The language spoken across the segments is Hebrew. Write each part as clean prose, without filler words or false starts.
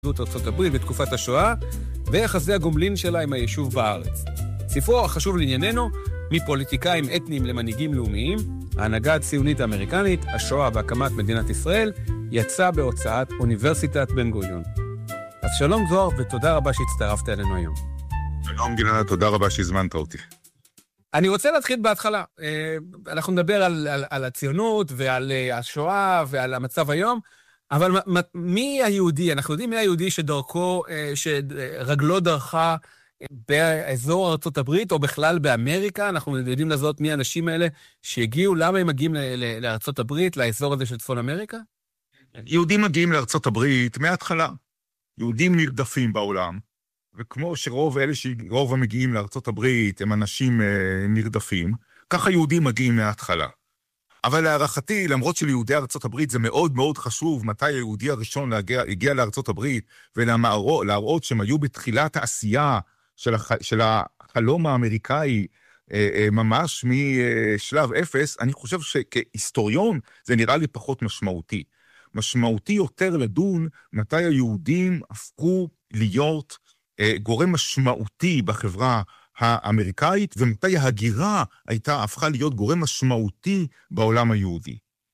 יהדות ארצות הברית בתקופת השואה, ויחסי הגומלין שלה עם היישוב בארץ. ספרו החשוב לענייננו, מפוליטיקאים אתניים למנהיגים לאומיים, ההנהגה הציונית האמריקנית, השואה והקמת מדינת ישראל, יצא בהוצאת אוניברסיטת בן גוריון. אז שלום זוהר, ותודה רבה שהצטרפת אלינו היום. שלום גלעד, תודה רבה שהזמנת אותי. אני רוצה להתחיל בהתחלה. אנחנו נדבר על הציונות ועל השואה ועל המצב היום, אבל מי היהודי? אנחנו יודעים מי היהודי שרגלו דרכה באזור ארצות הברית, או בכלל באמריקה. אנחנו יודעים לזאת מי האנשים האלה שהגיעו, למה הם מגיעים לארצות הברית, לאזור הזה של צפון אמריקה? יהודים מגיעים לארצות הברית מההתחלה. יהודים נרדפים בעולם, וכמו רוב המגיעים לארצות הברית הם אנשים נרדפים, ככה יהודים מגיעים מההתחלה. אבל להערכתי, למרות שליהודי ארצות הברית זה מאוד מאוד חשוב, מתי היהודי הראשון הגיע לארצות הברית, ולהראות שהם היו בתחילת העשייה של החלום האמריקאי, ממש משלב אפס, אני חושב שכהיסטוריון זה נראה לי פחות משמעותי. משמעותי יותר לדון מתי היהודים הפכו להיות גורם משמעותי בחברה האמריקאית, ומתי ההגירה הפכה להיות גורם משמעותי בעולם היהודי.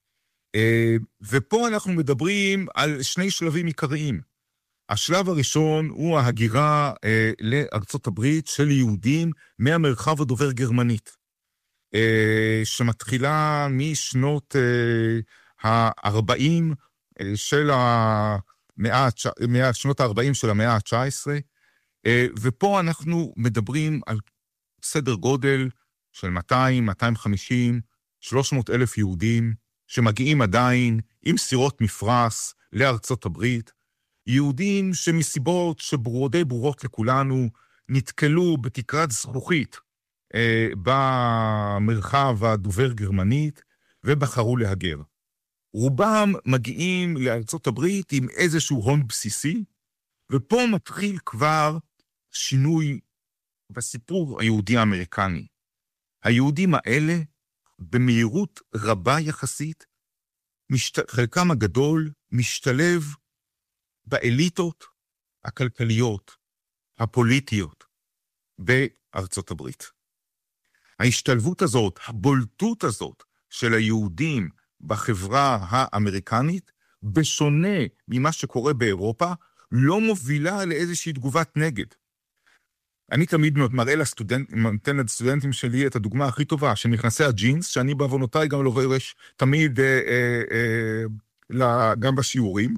ופה אנחנו מדברים על שני שלבים עיקריים. השלב הראשון הוא ההגירה לארצות הברית של יהודים מהמרחב הדובר גרמנית, שמתחילה משנות ה-40 של שנות ה-40 של המאה ה-19, ופה אנחנו מדברים על סדר גודל של 200, 250, 300 אלף יהודים שמגיעים עדיין עם סירות מפרש לארצות הברית, יהודים שמסיבות די ברורות לכולנו נתקלו בתקרת זכוכית במרחב הדובר גרמנית ובחרו להגר. רובם מגיעים לארצות הברית עם איזשהו הון בסיסי, ופה מתחיל כבר שינוי בסיפור היהודי האמריקני. היהודים האלה, במהירות רבה יחסית, חלקם הגדול משתלב באליטות הכלכליות, הפוליטיות, בארצות הברית. ההשתלבות הזאת, הבולטות הזאת של היהודים בחברה האמריקנית, בשונה ממה שקורה באירופה, לא מובילה לאיזושהי תגובת נגד. אני תמיד נותן לסטודנטים שלי את הדוגמה הכי טובה, שנכנסי הג'ינס, שאני בעוונותיי גם לובש תמיד גם בשיעורים,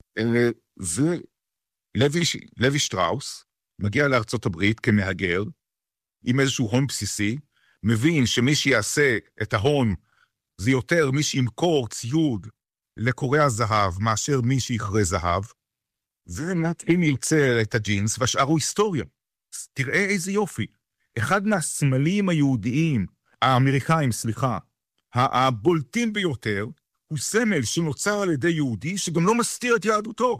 ולוי שטראוס מגיע לארצות הברית כמהגר, עם איזשהו הון בסיסי, מבין שמי שיעשה את ההון, זה יותר מי שימכור ציוד לקורי הזהב, מאשר מי שיכרה זהב, ומתאים יוצר את הג'ינס, והשאר הוא היסטוריה. תראה איזה יופי. אחד מהסמלים היהודיים, האמריקאים, הבולטים ביותר, הוא סמל שנוצר על ידי יהודי, שגם לא מסתיר את יהדותו.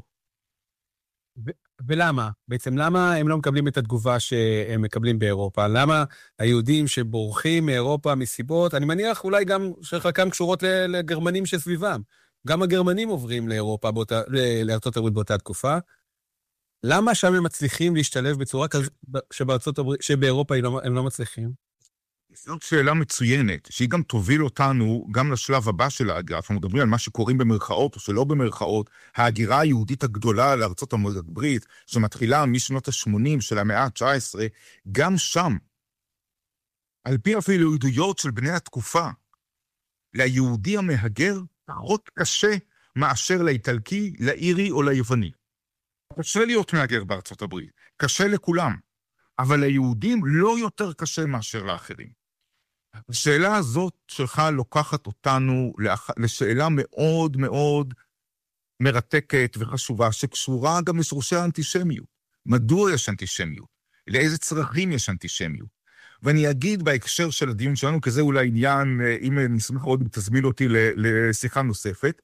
ולמה? בעצם למה הם לא מקבלים את התגובה שהם מקבלים באירופה? למה היהודים שבורחים מאירופה מסיבות, אני מניח אולי גם שחלקם קשורות לגרמנים שסביבם. גם הגרמנים עוברים לארצות הברית באותה תקופה. למה שם הם מצליחים להשתלב בצורה כזאת שבאירופה הם לא מצליחים? זאת שאלה מצוינת, שהיא גם תוביל אותנו גם לשלב הבא של ההגירה. אנחנו מדברים על מה שקוראים במרכאות או שלא במרכאות, ההגירה היהודית הגדולה לארצות הברית, שמתחילה משנות ה-80 של המאה ה-19, גם שם, על פי אפילו עדויות של בני התקופה, ליהודי המהגר פחות קשה מאשר לאיטלקי, לאירי או ליווני. קשה להיות מהגר בארצות הברית, קשה לכולם, אבל ליהודים לא יותר קשה מאשר לאחרים. השאלה הזאת שלך לוקחת אותנו לשאלה מאוד מאוד מרתקת וחשובה, שקשורה גם לשורשי האנטישמיות. מדוע יש אנטישמיות? לאיזה צרכים יש אנטישמיות? ואני אגיד בהקשר של הדיון שלנו, כי זה אולי עניין, אם נשמח עוד תזמין אותי לשיחה נוספת,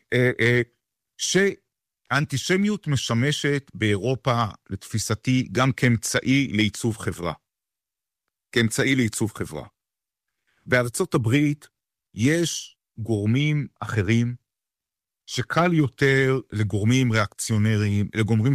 שהאנטישמיות משמשת באירופה, לתפיסתי, גם כאמצעי לעיצוב חברה. כאמצעי לעיצוב חברה. בארצות הברית יש גורמים אחרים שקל יותר לגורמים ריאקציונריים, לגורמים